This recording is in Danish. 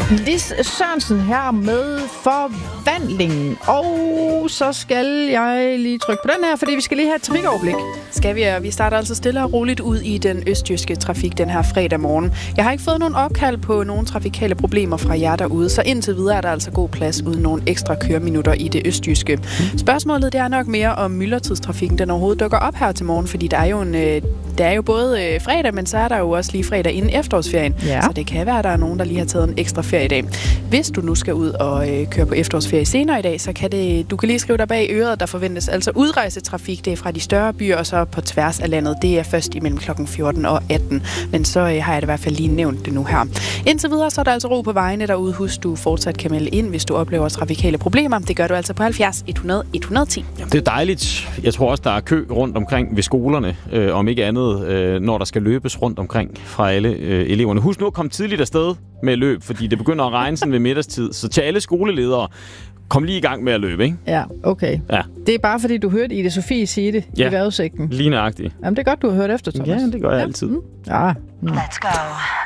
Lis Sørensen her med Forvandlingen. Og så skal jeg lige trykke på den her, fordi vi skal lige have et trafikoverblik. Skal vi, og vi starter altså stille og roligt ud i den østjyske trafik den her fredag morgen. Jeg har ikke fået nogen opkald på nogen trafikale problemer fra jer derude, så indtil videre er der altså god plads uden nogle ekstra køreminutter i det østjyske. Spørgsmålet det er nok mere om myldretidstrafikken, den overhovedet dukker op her til morgen, fordi der er jo både fredag, men så er der jo også lige fredag inden efterårsferien. Ja. Så det kan være, at der er nogen, der lige har taget en ekstra ferie i dag. Hvis du nu skal ud og køre på efterårsferie senere i dag, så kan du kan lige skrive dig bag øret, der forventes altså udrejsetrafik. Det er fra de større byer og så på tværs af landet. Det er først imellem kl. 14 og 18. Men så har jeg det i hvert fald lige nævnt det nu her. Indtil videre så er der altså ro på vejene derude. Husk, du fortsat kan melde ind, hvis du oplever trafikale problemer. Det gør du altså på 70 100 110. Det er dejligt. Jeg tror også, der er kø rundt omkring ved skolerne, om ikke andet, når der skal løbes rundt omkring fra alle eleverne. Husk nu at komme tidligt afsted med løb, fordi det begynder at regne sådan ved middagstid. Så til alle skoleledere, kom lige i gang med at løbe, ikke? Ja, okay. Ja. Det er bare fordi, du hørte Ida Sofie sige det i vejrudsigten. Lige nøjagtigt. Jamen, det er godt, du har hørt efter, Thomas. Ja, det gør jeg altid. Ja. Let's go.